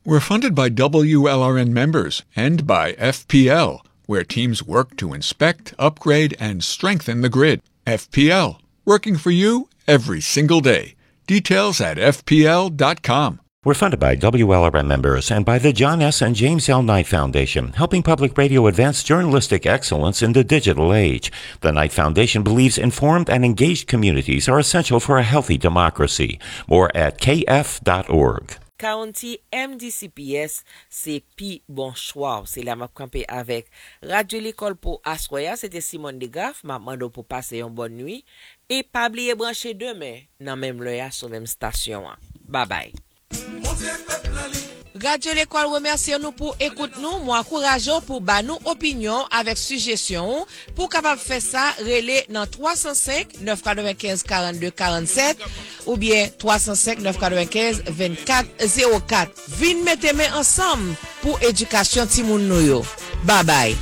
We're funded by WLRN members and by FPL, where teams work to inspect, upgrade, and strengthen the grid. FPL, working for you every single day. Details at fpl.com. We're funded by WLRN members and by the John S. and James L. Knight Foundation, helping public radio advance journalistic excellence in the digital age. The Knight Foundation believes informed and engaged communities are essential for a healthy democracy. More at kf.org. County MDCPS, c'est pi bon choix. C'est la m'a campé avec Radio L'École pour Assoya, c'était Simone Degraff, m'a mando pour passer une bonne nuit et pas oublier brancher demain dans même l'heure sur même station. Bye bye. Radio L'École remercie nous pour écouter nous, moi encourageons pour ba nous opinion avec suggestion pour capable faire ça relais dans 305 995 42 47 ou bien 305 995 24 04. Vin mettez main ensemble pour éducation ti moun nou yo. Bye bye.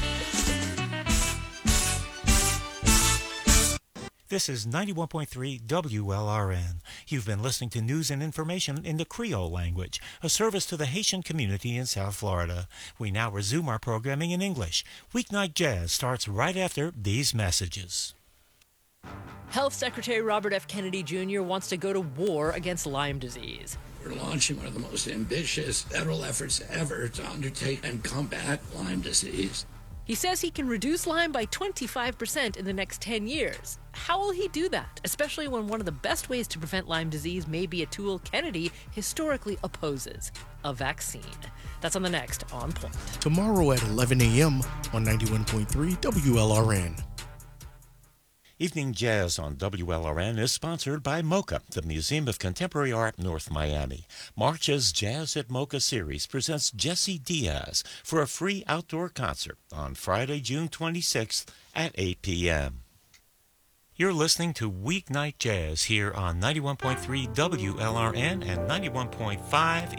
This is 91.3 WLRN. You've been listening to news and information in the Creole language, a service to the Haitian community in South Florida. We now resume our programming in English. Weeknight Jazz starts right after these messages. Health Secretary Robert F. Kennedy Jr. wants to go to war against Lyme disease. We're launching one of the most ambitious federal efforts ever to undertake and combat Lyme disease. He says he can reduce Lyme by 25% in the next 10 years. How will he do that, especially when one of the best ways to prevent Lyme disease may be a tool Kennedy historically opposes, a vaccine? That's on the next On Point. Tomorrow at 11 a.m. on 91.3 WLRN. Evening Jazz on WLRN is sponsored by MoCA, the Museum of Contemporary Art, North Miami. March's Jazz at MoCA series presents Jesse Diaz for a free outdoor concert on Friday, June 26th at 8 p.m. You're listening to Weeknight Jazz here on 91.3 WLRN and 91.5